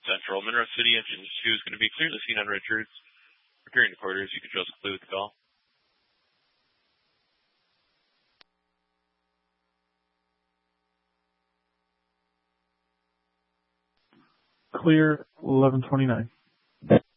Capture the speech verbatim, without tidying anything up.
Central. Monroe City, engine two is going to be clear the scene on Richards. Repairing the quarters, you can just conclude with the call. Clear eleven twenty-nine.